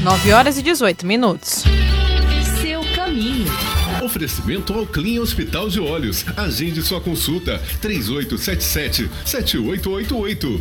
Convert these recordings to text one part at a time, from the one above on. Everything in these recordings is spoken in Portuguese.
9h18. Seu caminho. Oferecimento ao Clean Hospital de Olhos. Agende sua consulta 3877-7888.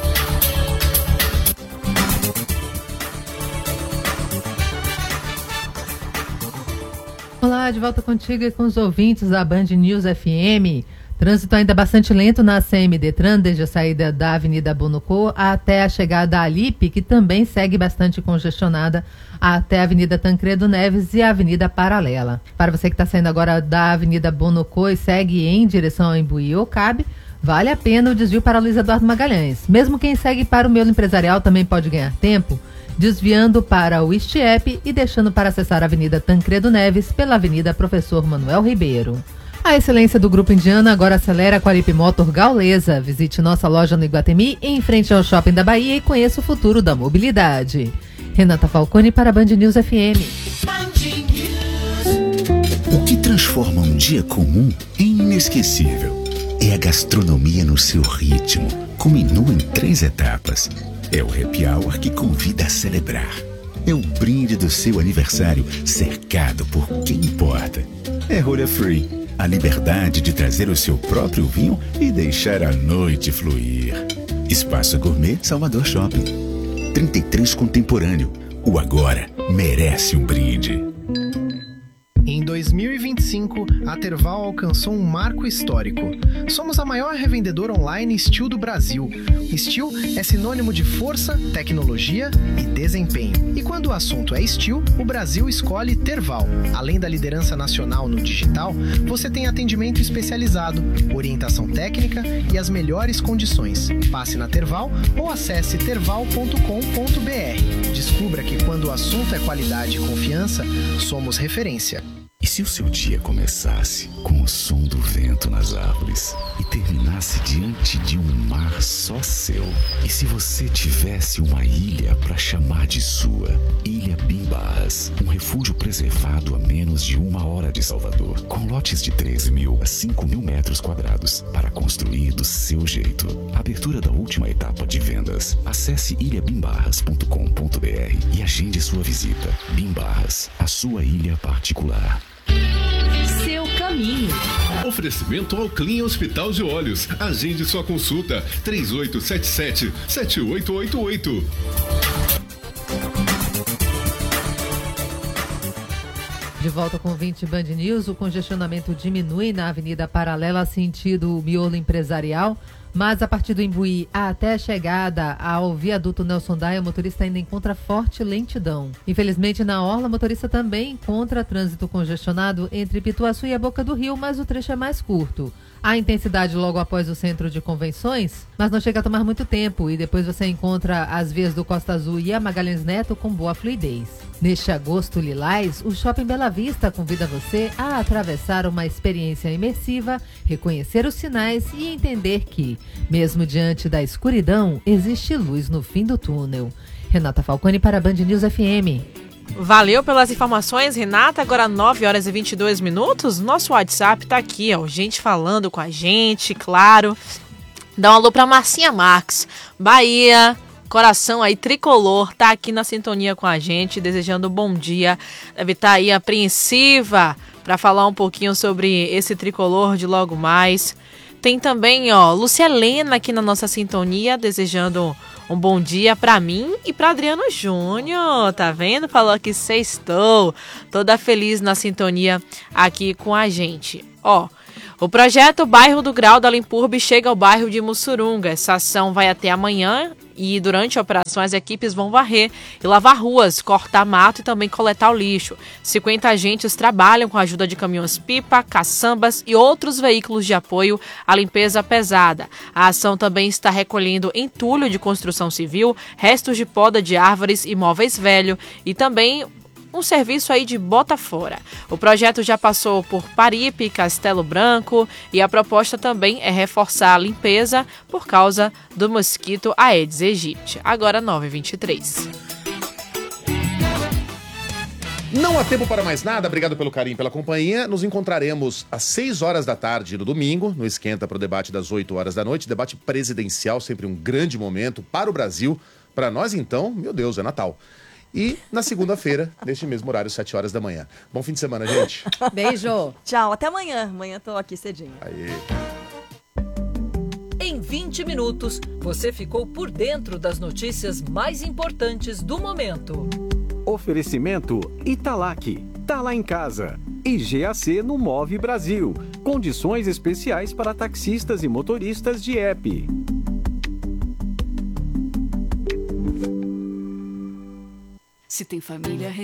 Olá, de volta contigo e com os ouvintes da Band News FM. Trânsito ainda bastante lento na CMDTran, desde a saída da Avenida Bonocô até a chegada à Alipe, que também segue bastante congestionada até a Avenida Tancredo Neves e a Avenida Paralela. Para você que está saindo agora da Avenida Bonocô e segue em direção ao Imbuí ou Cabe, vale a pena o desvio para Luiz Eduardo Magalhães. Mesmo quem segue para o Miolo Empresarial também pode ganhar tempo, desviando para o Estiep e deixando para acessar a Avenida Tancredo Neves pela Avenida Professor Manuel Ribeiro. A excelência do Grupo Indiano agora acelera com a Lip Motor Gaulesa. Visite nossa loja no Iguatemi, em frente ao Shopping da Bahia, e conheça o futuro da mobilidade. Renata Falcone para a Band News FM. O que transforma um dia comum em inesquecível é a gastronomia no seu ritmo, com menu em 3 etapas. É o happy hour que convida a celebrar. É o brinde do seu aniversário cercado por quem importa. É rolha free, a liberdade de trazer o seu próprio vinho e deixar a noite fluir. Espaço Gourmet Salvador Shopping. 33 Contemporâneo. O agora merece um brinde. Em 2025, a Terval alcançou um marco histórico. Somos a maior revendedora online Steel do Brasil. Steel é sinônimo de força, tecnologia e desempenho. E quando o assunto é Steel, o Brasil escolhe Terval. Além da liderança nacional no digital, você tem atendimento especializado, orientação técnica e as melhores condições. Passe na Terval ou acesse terval.com.br. Descubra que quando o assunto é qualidade e confiança, somos referência. E se o seu dia começasse com o som do vento nas árvores e terminasse diante de um mar só seu? E se você tivesse uma ilha para chamar de sua? Ilha Bimbarras, um refúgio preservado a menos de 1 hora de Salvador, com lotes de 13.000 a 5.000 metros quadrados para construir do seu jeito. Abertura da última etapa de vendas. Acesse ilhabimbarras.com.br e agende sua visita. Bimbarras, a sua ilha particular. Seu caminho. Oferecimento ao Clean Hospital de Olhos. Agende sua consulta 3877-7888. De volta com o 20 Band News, o congestionamento diminui na Avenida Paralela, sentido Miolo Empresarial, mas a partir do Imbuí até a chegada ao viaduto Nelson Daia, o motorista ainda encontra forte lentidão. Infelizmente, na orla, o motorista também encontra trânsito congestionado entre Pituaçu e a Boca do Rio, mas o trecho é mais curto. Há intensidade logo após o centro de convenções, mas não chega a tomar muito tempo, e depois você encontra as vias do Costa Azul e a Magalhães Neto com boa fluidez. Neste agosto lilás, o Shopping Bela Vista convida você a atravessar uma experiência imersiva, reconhecer os sinais e entender que, mesmo diante da escuridão, existe luz no fim do túnel. Renata Falcone para a Band News FM. Valeu pelas informações, Renata. Agora 9h22. Nosso WhatsApp tá aqui, ó. Gente falando com a gente, claro. Dá um alô pra Marcinha Marques, Bahia. Coração aí tricolor, tá aqui na sintonia com a gente, desejando um bom dia. Deve estar aí apreensiva para falar um pouquinho sobre esse tricolor de logo mais. Tem também, ó, Lúcia Helena aqui na nossa sintonia, desejando um bom dia para mim e para Adriano Júnior, tá vendo? Falou que sextou, toda feliz na sintonia aqui com a gente. Ó, o projeto Bairro do Grau da Limpurbe chega ao bairro de Mussurunga. Essa ação vai até amanhã e durante a operação as equipes vão varrer e lavar ruas, cortar mato e também coletar o lixo. 50 agentes trabalham com a ajuda de caminhões-pipa, caçambas e outros veículos de apoio à limpeza pesada. A ação também está recolhendo entulho de construção civil, restos de poda de árvores e móveis velhos e também um serviço aí de bota fora. O projeto já passou por Paripe, Castelo Branco e a proposta também é reforçar a limpeza por causa do mosquito Aedes aegypti. Agora 9h23. Não há tempo para mais nada, obrigado pelo carinho, pela companhia. Nos encontraremos às 6 horas da tarde no domingo, no Esquenta para o debate das 8 horas da noite, debate presidencial, sempre um grande momento para o Brasil. Para nós, então, meu Deus, é Natal. E na segunda-feira, neste mesmo horário, 7 horas da manhã. Bom fim de semana, gente. Beijo. Tchau, até amanhã. Amanhã tô aqui cedinho. Aê. Em 20 minutos, você ficou por dentro das notícias mais importantes do momento. Oferecimento Italac. Tá lá em casa. E GAC no Move Brasil. Condições especiais para taxistas e motoristas de app. Se tem família